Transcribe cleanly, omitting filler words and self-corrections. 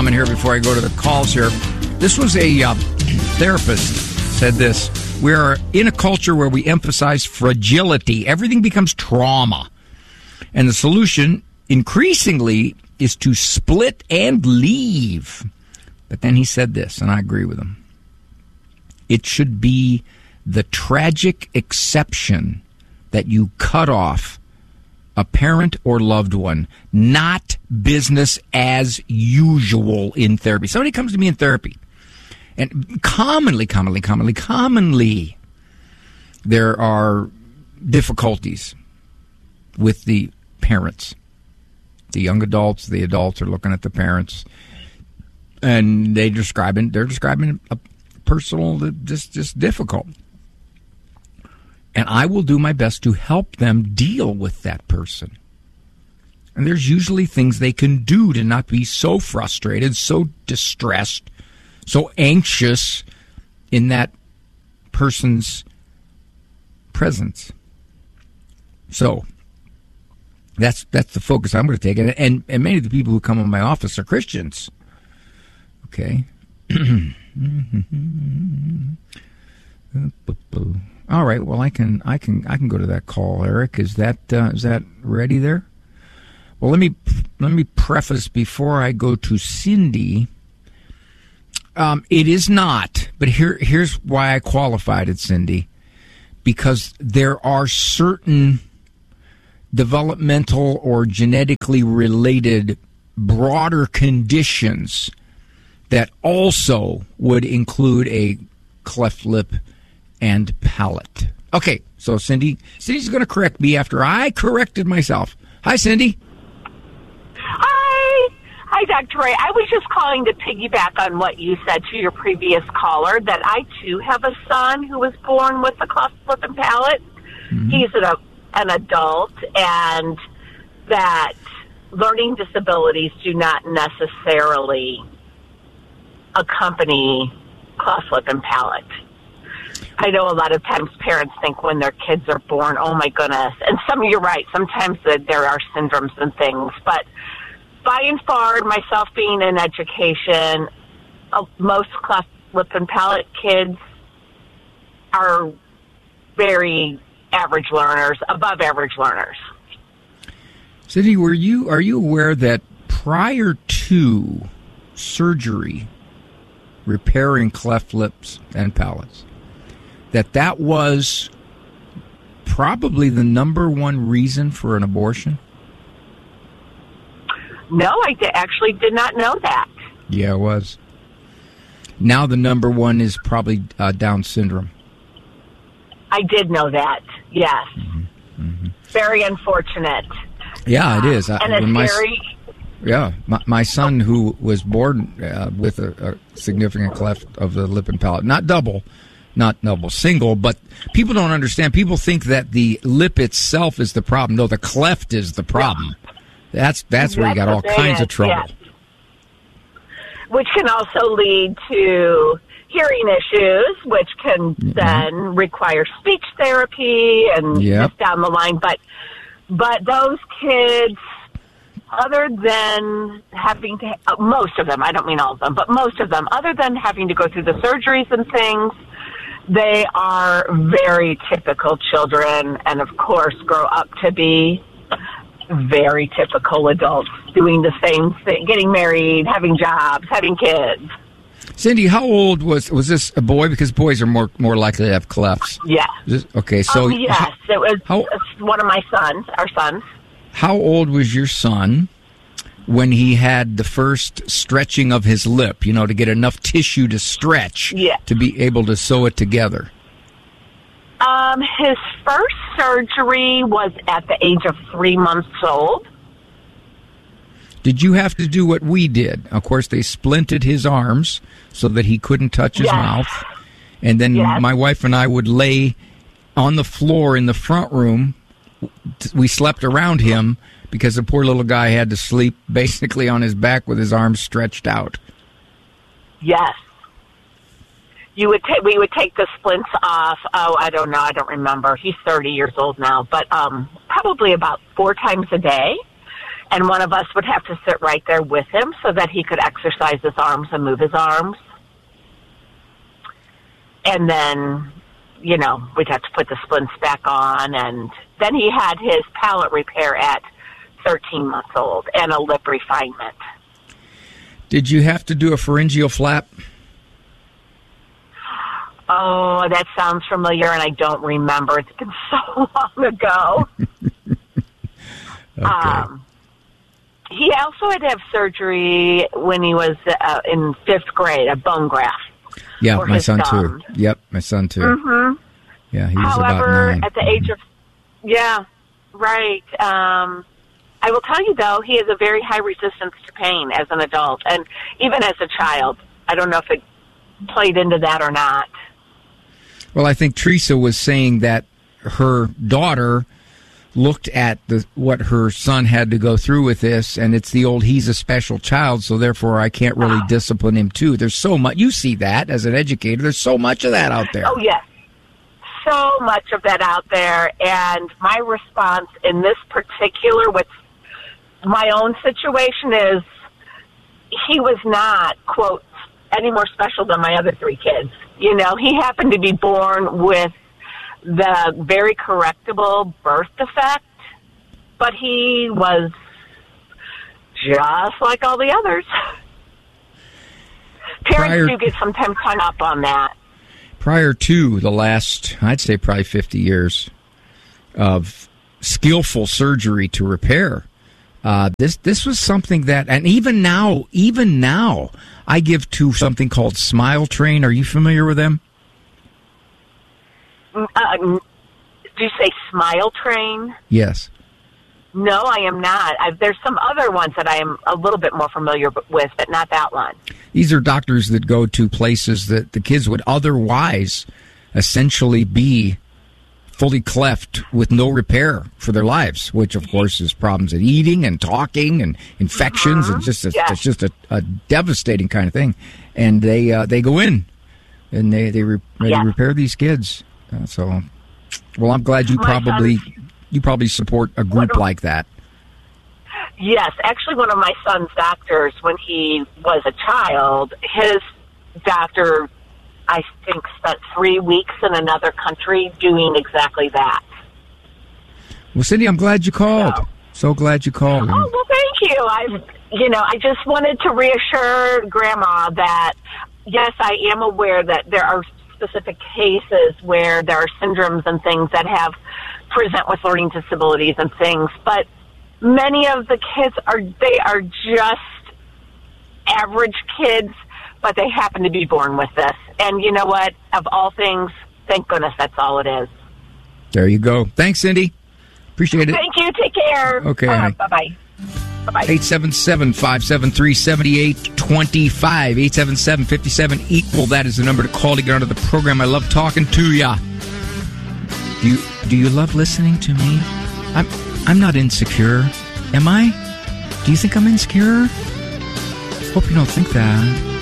comment here before I go to the calls here. This was a therapist said this. We are in a culture where we emphasize fragility. Everything becomes trauma. And the solution, increasingly, is to split and leave. But then he said this, and I agree with him. It should be the tragic exception that you cut off a parent or loved one, not business as usual in therapy. Somebody comes to me in therapy, and commonly, there are difficulties with the parents. The young adults, the adults are looking at the parents, and they're describing a personal, just difficult. And I will do my best to help them deal with that person. And there's usually things they can do to not be so frustrated, so distressed, so anxious in that person's presence. So that's the focus I'm going to take. And many of the people who come in my office are Christians. Okay. All right. Well, I can go to that call, Eric. Is that ready there? Well, let me preface before I go to Cindy. It is not, but here's why I qualified it, Cindy, because there are certain developmental or genetically related broader conditions that also would include a cleft lip and palate. Okay, so Cindy's going to correct me after I corrected myself. Hi, Cindy. Hi, Dr. Ray. I was just calling to piggyback on what you said to your previous caller, that I, too, have a son who was born with a cleft lip and palate. Mm-hmm. He's an adult, and that learning disabilities do not necessarily accompany cleft lip and palate. I know a lot of times parents think when their kids are born, oh, my goodness. And you're right, sometimes there are syndromes and things, but by and far, myself being in education, most cleft lip and palate kids are very average learners, above average learners. Cindy, are you aware that prior to surgery repairing cleft lips and palates, that was probably the number one reason for an abortion? No, I actually did not know that. Yeah, it was. Now the number one is probably Down syndrome. I did know that, yes. Mm-hmm. Mm-hmm. Very unfortunate. Yeah, it is. And it's very... Yeah, my son, who was born with a significant cleft of the lip and palate, not double, single, but people don't understand. People think that the lip itself is the problem. No, the cleft is the problem. Yeah. That's where you got all kinds of trouble. Yes. Which can also lead to hearing issues, which can then require speech therapy and just down the line. But those kids, other than having to, most of them, I don't mean all of them, but most of them, other than having to go through the surgeries and things, they are very typical children and, of course, grow up to be very typical adults doing the same thing, getting married, having jobs, having kids. Cindy, how old was this a boy? Because boys are more likely to have clefts. Yeah. Okay, so... yes, it was one of my sons, our sons. How old was your son when he had the first stretching of his lip, to get enough tissue to stretch to be able to sew it together? His first surgery was at the age of 3 months old. Did you have to do what we did? Of course, they splinted his arms so that he couldn't touch his mouth. And then my wife and I would lay on the floor in the front room. We slept around him because the poor little guy had to sleep basically on his back with his arms stretched out. Yes. We would take the splints off. Oh, I don't know. I don't remember. He's 30 years old now, but probably about 4 times a day. And one of us would have to sit right there with him so that he could exercise his arms and move his arms. And then, you know, we'd have to put the splints back on. And then he had his palate repair at 13 months old and a lip refinement. Did you have to do a pharyngeal flap? Oh, that sounds familiar, and I don't remember. It's been so long ago. Okay. He also had to have surgery when he was in 5th grade, a bone graft. Yeah, my son gum. too. Yep, my son too. Mm-hmm. Yeah, he was However, about 9. at the age of, yeah, right. I will tell you, though, he has a very high resistance to pain as an adult, and even as a child. I don't know if it played into that or not. Well, I think Teresa was saying that her daughter looked at what her son had to go through with this, and it's the old, he's a special child, so therefore I can't really discipline him too. There's so much, you see that as an educator, there's so much of that out there. Oh, yes. So much of that out there, and my response in this particular, with my own situation, is he was not, quote, any more special than my other 3 kids. You know, he happened to be born with the very correctable birth defect, but he was just like all the others. Parents do get sometimes hung up on that. Prior to the last, I'd say probably 50 years of skillful surgery to repair, this was something that, and even now, I give to something called Smile Train. Are you familiar with them? Do you say Smile Train? Yes. No, I am not. There's some other ones that I am a little bit more familiar with, but not that one. These are doctors that go to places that the kids would otherwise essentially be fully cleft with no repair for their lives, which of course is problems at eating and talking and infections and it's just a devastating kind of thing. And they go in and they repair these kids. Well, I'm glad you probably support a group like that. Yes, actually, one of my son's doctors, when he was a child, his doctor, I think, spent 3 weeks in another country doing exactly that. Well, Cindy, I'm glad you called. So glad you called. Oh, well, thank you. I just wanted to reassure Grandma that, yes, I am aware that there are specific cases where there are syndromes and things that present with learning disabilities and things, but many of the kids are just average kids, but they happen to be born with this. And you know what? Of all things, thank goodness that's all it is. There you go. Thanks, Cindy. Appreciate it. Thank you. Take care. Okay. Bye-bye. Bye-bye. 877-573-7825. 877-57-EQUAL. That is the number to call to get onto the program. I love talking to ya. Do you love listening to me? I'm not insecure. Am I? Do you think I'm insecure? Hope you don't think that.